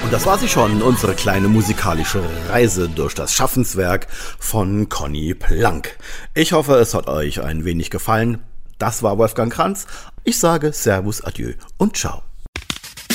Und das war sie schon, unsere kleine musikalische Reise durch das Schaffenswerk von Conny Plank. Ich hoffe, es hat euch ein wenig gefallen. Das war Wolfgang Kranz. Ich sage Servus, Adieu und Ciao.